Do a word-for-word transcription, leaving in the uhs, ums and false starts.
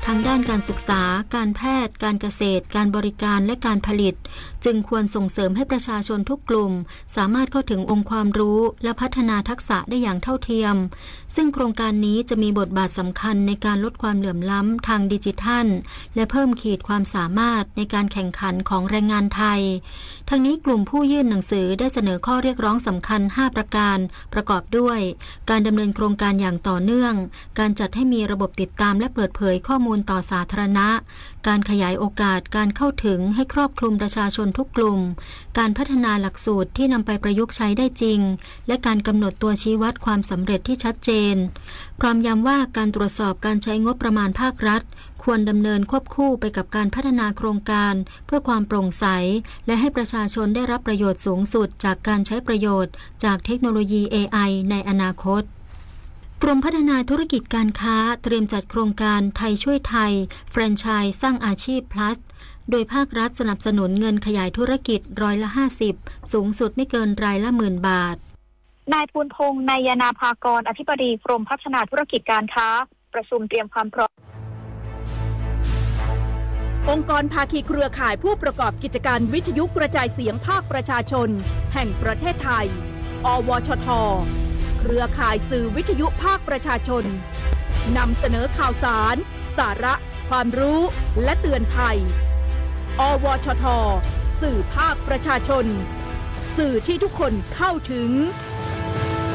ทั้งด้านการศึกษาการแพทย์การเกษตรการบริการและการผลิตจึงควรส่งเสริมให้ประชาชนทุกกลุ่มสามารถเข้าถึงองค์ความรู้และพัฒนาทักษะได้อย่างเท่าเทียมซึ่งโครงการนี้จะมีบทบาทสำคัญในการลดความเหลื่อมล้ำทางดิจิทัลและเพิ่มขีดความสามารถในการแข่งขันของแรงงานไทยทั้งนี้กลุ่มผู้ยื่นหนังสือได้เสนอข้อเรียกร้องสำคัญห้าประการประกอบด้วยการดำเนินโครงการอย่างต่อเนื่องการจัดให้มีระบบติดตามและเปิดเผยข้อมูลต่อสาธารณะการขยายโอกาสการเข้าถึงให้ครอบคลุมประชาชนทุกกลุ่มการพัฒนาหลักสูตรที่นำไปประยุกต์ใช้ได้จริงและการกำหนดตัวชี้วัดความสำเร็จที่ชัดเจนพร้อมย้ำว่าการตรวจสอบการใช้งบประมาณภาครัฐควรดำเนินควบคู่ไปกับการพัฒนาโครงการเพื่อความโปร่งใสและให้ประชาชนได้รับประโยชน์สูงสุดจากการใช้ประโยชน์จากเทคโนโลยี เอ ไอ ในอนาคตกรมพัฒนาธุรกิจการค้าเตรียมจัดโครงการไทยช่วยไทยแฟรนไชส์สร้างอาชีพ plus โดยภาครัฐสนับสนุนเงินขยายธุรกิจร้อยละห้าสิบสูงสุดไม่เกินรายละหมื่นบาทนายภูลพงษ์นายนาภากรอธิบดีกรมพัฒนาธุรกิจการค้าประชุมเตรียมความพร้อมองค์กรภาคีเครือข่ายผู้ประกอบกิจการวิทยุกระจายเสียงภาคประชาชนแห่งประเทศไทยอวชทเครือข่ายสื่อวิทยุภาคประชาชนนำเสนอข่าวสารสาระความรู้และเตือนภัยอวชทสื่อภาคประชาชนสื่อที่ทุกคนเข้าถึง